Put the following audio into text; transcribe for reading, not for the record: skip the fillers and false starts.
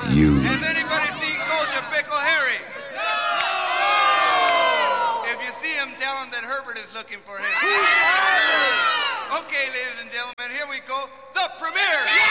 You. Has anybody seen Kosher Pickle Harry? If you see him, tell him that Herbert is looking for him. Okay, ladies and gentlemen, here we go. The premiere.